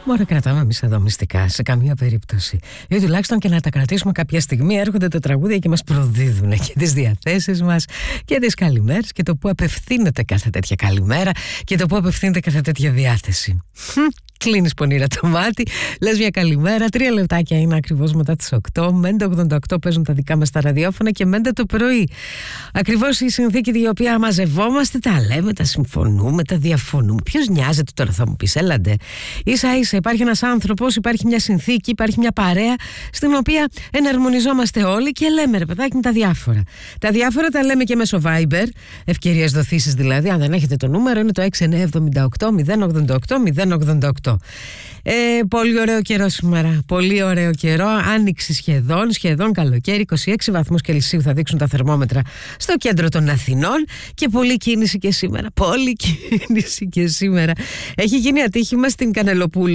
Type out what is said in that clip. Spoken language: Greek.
Μόνο κρατάμε εμείς εδώ μυστικά, σε καμία περίπτωση. Ή τουλάχιστον και να τα κρατήσουμε κάποια στιγμή. Έρχονται τα τραγούδια και μας προδίδουν και τις διαθέσεις μας και τις καλημέρες και το που απευθύνεται κάθε τέτοια καλημέρα και το που απευθύνεται κάθε τέτοια διάθεση. Κλείνεις πονήρα το μάτι, λες μια καλημέρα. 3 λεπτάκια είναι ακριβώς μετά τις 8. Μέντε 88 παίζουν τα δικά μας τα ραδιόφωνα και μέντε το πρωί. Ακριβώς η συνθήκη την οποία μαζευόμαστε, τα λέμε, τα συμφωνούμε, τα διαφωνούμε. Ποιος νοιάζεται τώρα, θα μου πεις, έλαντε. Ίσα ίσα υπάρχει ένας άνθρωπος, υπάρχει μια συνθήκη, υπάρχει μια παρέα στην οποία εναρμονιζόμαστε όλοι και λέμε, ρε παιδάκι, τα διάφορα. Τα διάφορα τα λέμε και μέσω Viber, ευκαιρίες δοθήσεις δηλαδή. Αν δεν έχετε το νούμερο, είναι το 6978 088 088. Πολύ ωραίο καιρό σήμερα. Πολύ ωραίο καιρό. Άνοιξη σχεδόν καλοκαίρι. 26 βαθμούς Κελσίου θα δείξουν τα θερμόμετρα στο κέντρο των Αθηνών. Και πολλή κίνηση και σήμερα. Πολύ κίνηση και σήμερα. Έχει γίνει ατύχημα στην Κανελοπούλου.